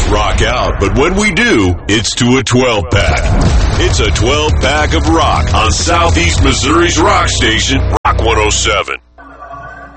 rock out, but when we do, it's to a 12-pack. It's a 12-pack of rock on Southeast Missouri's rock station, Rock 107.